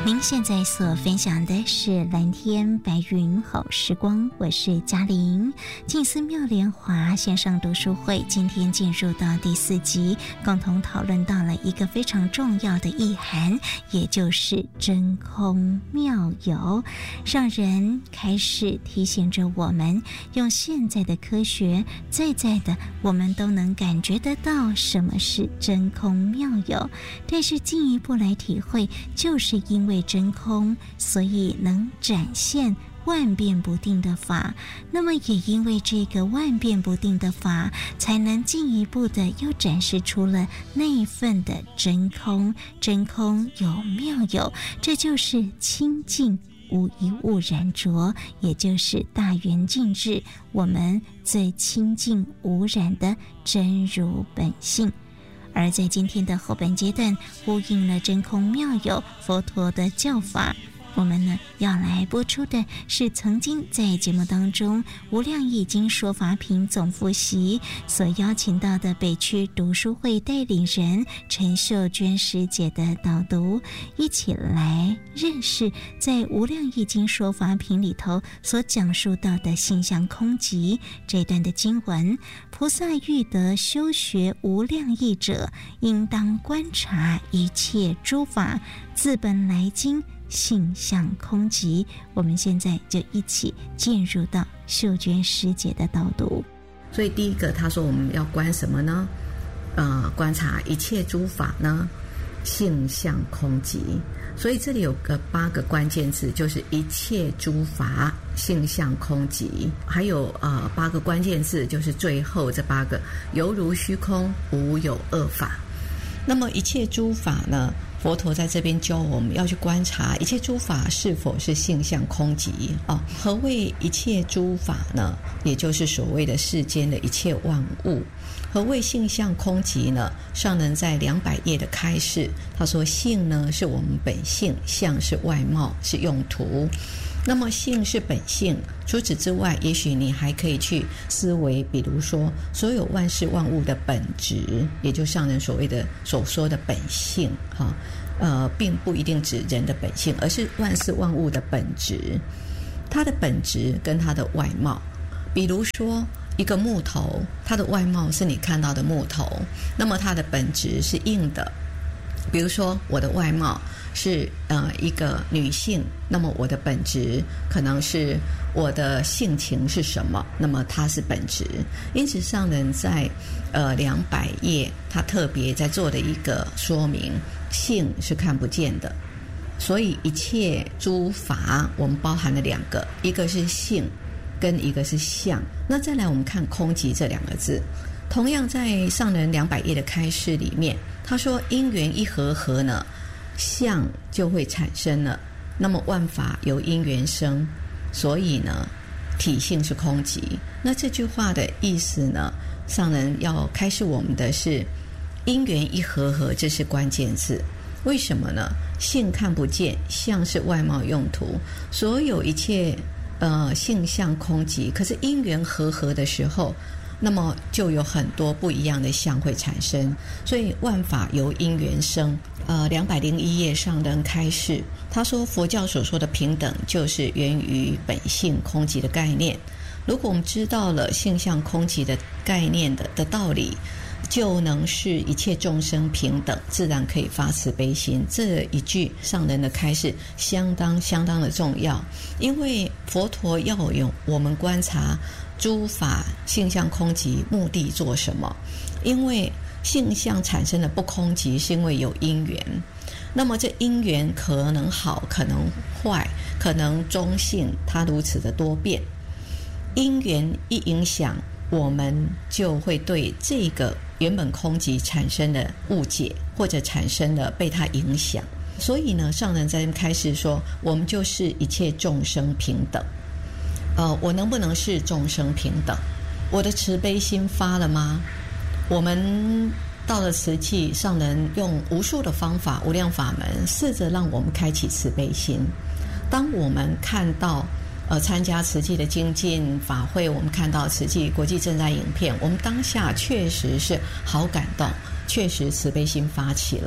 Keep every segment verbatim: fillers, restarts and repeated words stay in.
您现在所分享的是蓝天白云好时光，我是嘉玲。静思妙莲华线上读书会今天进入到第四集，共同讨论到了一个非常重要的意涵，也就是真空妙有，让人开始提醒着我们，用现在的科学在在的我们都能感觉得到什么是真空妙有，但是进一步来体会，就是因为真空，所以能展现万变不定的法，那么也因为这个万变不定的法，才能进一步的又展示出了那一份的真空。真空有妙有，这就是清净无一物染着，也就是大圆净智，我们最清净无染的真如本性。而在今天的后半阶段，呼应了真空妙有佛陀的教法，我们呢要来播出的是曾经在节目当中无量易经说法品总复习所邀请到的北区读书会带领人陈秀娟师姐的导读，一起来认识在无量易经说法品里头所讲述到的性相空寂这段的经文。菩萨欲得修学无量义者，应当观察一切诸法，自本来经性相空寂。我们现在就一起进入到秀娟师姐的导读。 所以第一个他说我们要观什么呢？呃，观察一切诸法呢性相空寂。所以这里有个八个关键字，就是一切诸法性相空寂，还有呃八个关键字，就是最后这八个犹如虚空无有二法。那么一切诸法呢，佛陀在这边教我们要去观察一切诸法是否是性相空寂啊。何谓一切诸法呢？也就是所谓的世间的一切万物。何谓性相空寂呢？上人在两百页的开示，他说性呢是我们本性，相是外貌，是用途。那么性是本性，除此之外，也许你还可以去思维，比如说所有万事万物的本质，也就上人所谓的所说的本性哈，呃，并不一定指人的本性，而是万事万物的本质，它的本质跟它的外貌。比如说一个木头，它的外貌是你看到的木头，那么它的本质是硬的。比如说我的外貌是呃一个女性，那么我的本质可能是我的性情是什么，那么它是本质。因此上人在呃两百页他特别在做的一个说明，性是看不见的，所以一切诸法我们包含了两个，一个是性跟一个是相。那再来我们看空寂这两个字，同样在上人两百页的开示里面，他说因缘一合合呢，相就会产生了，那么万法由因缘生，所以呢体性是空寂。那这句话的意思呢，上人要开示我们的是因缘一合合，这是关键字。为什么呢？性看不见，相是外貌用途，所有一切呃性相空寂，可是因缘合合的时候，那么就有很多不一样的相会产生，所以万法由因缘生。呃，两百零一页上人开示，他说佛教所说的平等，就是源于本性空寂的概念。如果我们知道了性相空寂的概念的的道理，就能使一切众生平等，自然可以发慈悲心。这一句上人的开示相当相当的重要，因为佛陀要用我们观察诸法性相空寂，目的做什么？因为性相产生的不空寂，是因为有因缘。那么这因缘可能好，可能坏，可能中性，它如此的多变。因缘一影响，我们就会对这个原本空寂产生的误解，或者产生了被它影响。所以呢，上人在开始说，我们就是一切众生平等。呃，我能不能是众生平等？我的慈悲心发了吗？我们到了慈济，上人用无数的方法，无量法门，试着让我们开启慈悲心。当我们看到呃参加慈济的精进法会，我们看到慈济国际赈灾影片，我们当下确实是好感动，确实慈悲心发起了。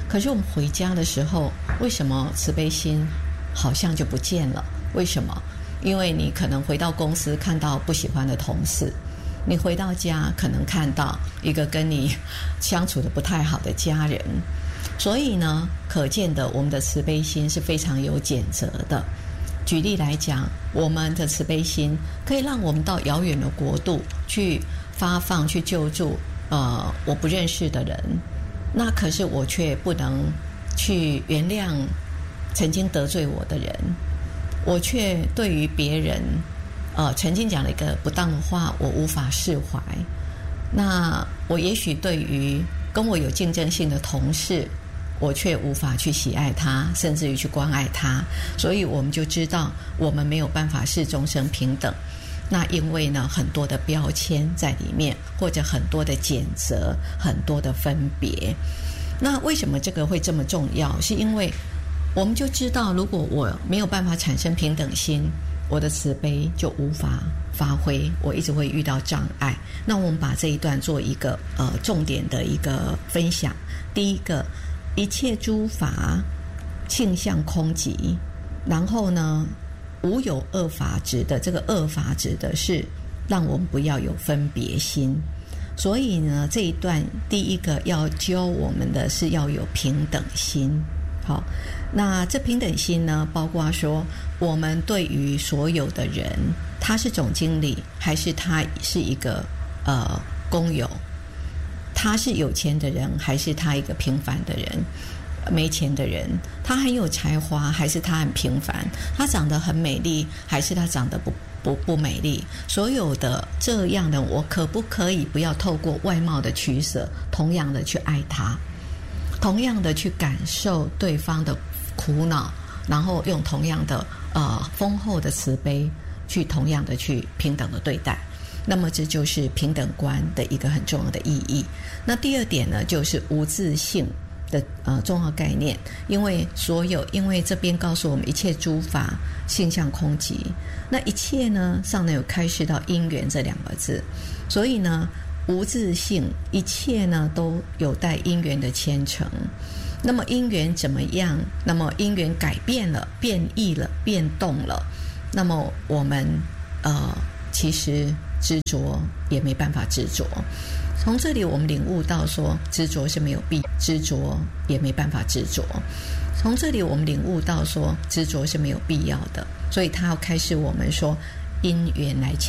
可是我们回家的时候，为什么慈悲心好像就不见了？为什么？因为你可能回到公司看到不喜欢的同事，你回到家可能看到一个跟你相处的不太好的家人，所以呢，可见的我们的慈悲心是非常有谴责的。举例来讲，我们的慈悲心可以让我们到遥远的国度去发放、去救助呃我不认识的人，那可是我却不能去原谅曾经得罪我的人，我却对于别人呃曾经讲了一个不当的话，我无法释怀。那我也许对于跟我有竞争性的同事，我却无法去喜爱他，甚至于去关爱他，所以我们就知道我们没有办法视众生平等。那因为呢，很多的标签在里面，或者很多的谴责，很多的分别。那为什么这个会这么重要？是因为我们就知道，如果我没有办法产生平等心，我的慈悲就无法发挥，我一直会遇到障碍。那我们把这一段做一个呃重点的一个分享。第一个，一切诸法性相空寂，然后呢，无有恶法指的，这个恶法指的是让我们不要有分别心。所以呢，这一段第一个要教我们的是要有平等心。好，那这平等心呢，包括说我们对于所有的人，他是总经理还是他是一个呃工友，他是有钱的人还是他一个平凡的人，没钱的人，他很有才华还是他很平凡，他长得很美丽还是他长得不不不美丽，所有的这样的我可不可以不要透过外貌的取舍，同样的去爱他，同样的去感受对方的苦恼，然后用同样的呃丰厚的慈悲去同样的去平等的对待。那么这就是平等观的一个很重要的意义。那第二点呢，就是无自性的呃重要概念。因为所有，因为这边告诉我们一切诸法性相空寂，那一切呢上呢有开示到因缘这两个字，所以呢无自性，一切呢都有待因缘的牵成。那么因缘怎么样？那么因缘改变了、变异了、变动了，那么我们呃其实执着也没办法执着。从这里我们领悟到说，执着是没有必，执着也没办法执着。从这里我们领悟到说，执着是没有必要的，所以他要开始我们说因缘来牵